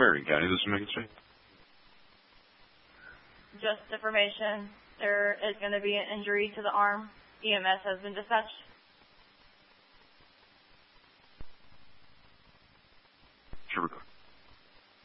Marion County. This is Megan Street. Just information. There is going to be an injury to the arm. EMS has been dispatched.